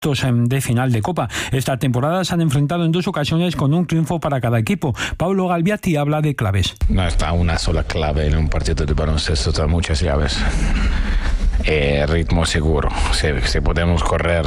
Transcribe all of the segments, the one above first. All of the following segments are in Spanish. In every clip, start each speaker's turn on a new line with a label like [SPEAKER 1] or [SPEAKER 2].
[SPEAKER 1] cuartos de final de Copa. Esta temporada se han enfrentado en 2 ocasiones con un triunfo para cada equipo. Pablo Galbiati habla de claves.
[SPEAKER 2] No está una sola clave en un partido de baloncesto, están muchas llaves. Ritmo seguro, si podemos correr,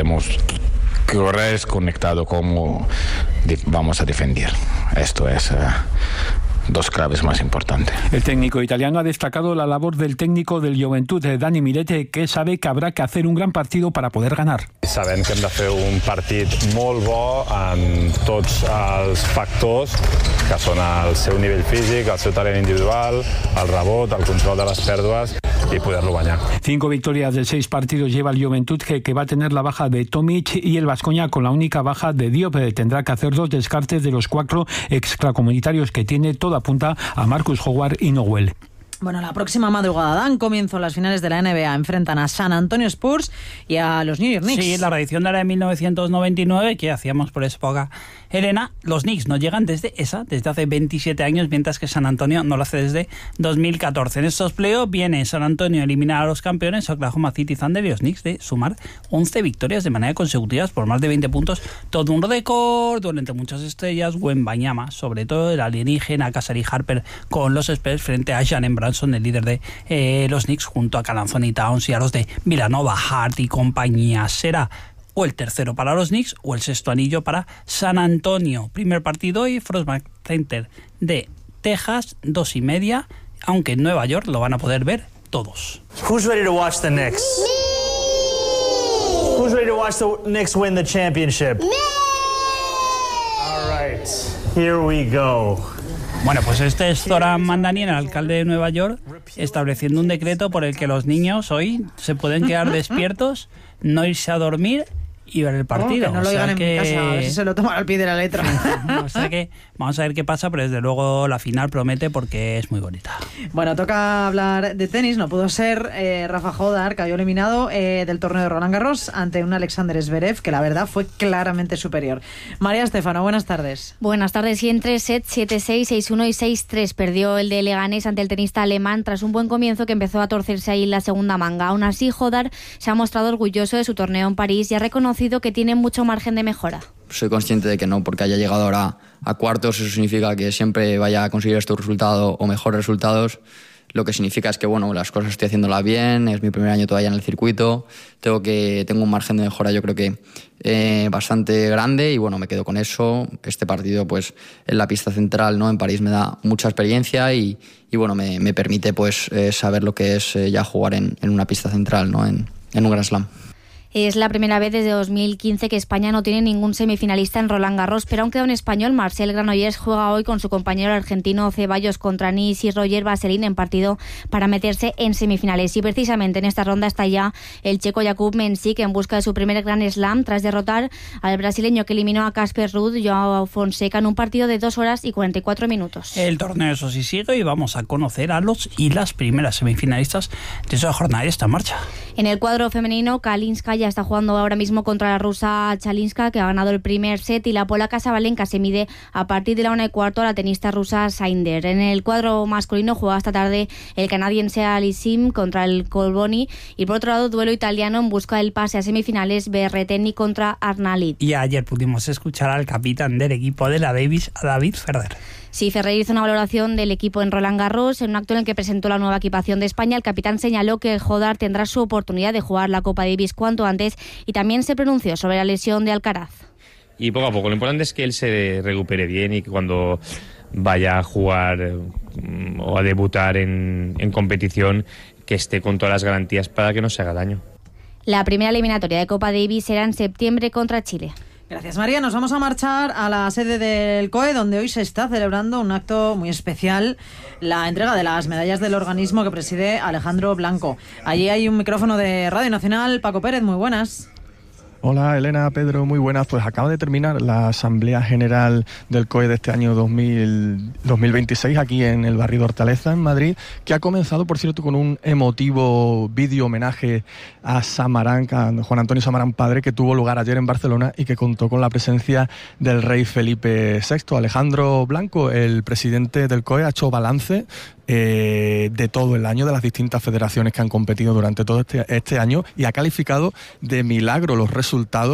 [SPEAKER 2] es conectado como vamos a defender. Esto es 2 claves más importantes.
[SPEAKER 1] El técnico italiano ha destacado la labor del técnico del Joventut, Dani Milete, que sabe que habrá que hacer un gran partido para poder ganar.
[SPEAKER 3] Sabem que hem de fer un partit molt bo en tots els factors, que són el seu nivell físic, el seu talent individual, el rebot, el control de les pèrdues y poderlo guanyar.
[SPEAKER 1] 5 victorias de 6 partidos lleva el Joventut, que va a tener la baja de Tomic, y el Baskonia con la única baja de Diop. Tendrá que hacer 2 descartes de los 4 extracomunitarios que tiene. Todo apunta a Marcus Howard y Noel.
[SPEAKER 4] Bueno, la próxima madrugada dan comienzo las finales de la NBA. Enfrentan a San Antonio Spurs y a los New York Knicks.
[SPEAKER 5] Sí, la reedición de la de 1999 que hacíamos por esa época. Elena, los Knicks no llegan desde hace 27 años, mientras que San Antonio no lo hace desde 2014. En estos playoffs viene San Antonio a eliminar a los campeones Oklahoma City Thunder y los Knicks de sumar 11 victorias de manera consecutiva por más de 20 puntos. Todo un récord, entre muchas estrellas. Wembanyama, sobre todo el alienígena, Casari Harper con los Spurs frente a Jalen Branson, el líder de los Knicks, junto a Karl Anthony Towns y a los de Villanova, Hart y compañía. Será o el tercero para los Knicks o el sexto anillo para San Antonio. Primer partido hoy, Frostbank Center de Texas, 2:30, aunque en Nueva York lo van a poder ver todos.
[SPEAKER 6] Who's ready to watch the Knicks? Me! Who's ready to watch the Knicks win the championship? Me! All right, here we go.
[SPEAKER 5] Bueno, pues este es Zoran Mandanian, el alcalde de Nueva York, estableciendo un decreto por el que los niños hoy se pueden quedar despiertos, no irse a dormir y ver el partido.
[SPEAKER 4] Que no lo digan en mi casa, a ver si se lo toman al pie de la letra.
[SPEAKER 5] O sea que vamos a ver qué pasa, pero desde luego la final promete porque es muy bonita.
[SPEAKER 4] Bueno, toca hablar de tenis. No pudo ser. Rafa Jodar cayó eliminado del torneo de Roland Garros ante un Alexander Zverev que la verdad fue claramente superior. María Estefano, buenas tardes.
[SPEAKER 7] Buenas tardes. Y en 3 sets, 7-6, 6-1 y 6-3 perdió el de Leganés ante el tenista alemán tras un buen comienzo que empezó a torcerse ahí en la segunda manga. Aún así, Jodar se ha mostrado orgulloso de su torneo en París y ha reconocido que tiene mucho margen de mejora.
[SPEAKER 8] Soy consciente de que no, porque haya llegado ahora a cuartos, eso significa que siempre vaya a conseguir estos resultados o mejores resultados. Lo que significa es que bueno, las cosas estoy haciéndolas bien, es mi primer año todavía en el circuito, tengo un margen de mejora yo creo que bastante grande y bueno, me quedo con eso. Este partido pues en la pista central, ¿no?, en París me da mucha experiencia y bueno, me permite pues saber lo que es ya jugar en una pista central, ¿no?, en un Grand Slam.
[SPEAKER 7] Es la primera vez desde 2015 que España no tiene ningún semifinalista en Roland Garros, pero aunque un español, Marcel Granollers, juega hoy con su compañero argentino Ceballos contra Nice y Roger Vasselin en partido para meterse en semifinales. Y precisamente en esta ronda está ya el checo Jakub Mensik en busca de su primer Grand Slam tras derrotar al brasileño que eliminó a Casper Ruud, Joao Fonseca, en un partido de 2 horas y 44 minutos.
[SPEAKER 5] El torneo eso sí sigue y vamos a conocer a los y las primeras semifinalistas de esa jornada y esta marcha.
[SPEAKER 7] En el cuadro femenino, Kalinska ya está jugando ahora mismo contra la rusa Chalinska, que ha ganado el primer set, y la polaca Sabalenka se mide a partir de la 1:15 a la tenista rusa Sainder. En el cuadro masculino juega esta tarde el canadiense Alisim contra el Colboni, y por otro lado duelo italiano en busca del pase a semifinales, Berrettini contra Arnalid.
[SPEAKER 5] Y ayer pudimos escuchar al capitán del equipo de la Davis, a David Ferrer.
[SPEAKER 7] Sí, Ferrer hizo una valoración del equipo en Roland Garros. En un acto en el que presentó la nueva equipación de España, el capitán señaló que Jodar tendrá su oportunidad de jugar la Copa Davis cuanto antes y también se pronunció sobre la lesión de Alcaraz.
[SPEAKER 9] Y poco a poco, lo importante es que él se recupere bien y que cuando vaya a jugar o a debutar en competición, que esté con todas las garantías para que no se haga daño.
[SPEAKER 7] La primera eliminatoria de Copa Davis será en septiembre contra Chile.
[SPEAKER 4] Gracias, María. Nos vamos a marchar a la sede del COE, donde hoy se está celebrando un acto muy especial, la entrega de las medallas del organismo que preside Alejandro Blanco. Allí hay un micrófono de Radio Nacional. Paco Pérez, muy buenas.
[SPEAKER 10] Hola Elena, Pedro, muy buenas. Pues acaba de terminar la Asamblea General del COE de este año 2026 aquí en el barrio de Hortaleza, en Madrid, que ha comenzado, por cierto, con un emotivo vídeo homenaje a Samarán, a Juan Antonio Samarán padre, que tuvo lugar ayer en Barcelona y que contó con la presencia del rey Felipe VI. Alejandro Blanco, el presidente del COE, ha hecho balance de todo el año, de las distintas federaciones que han competido durante todo este año, y ha calificado de milagro los resultados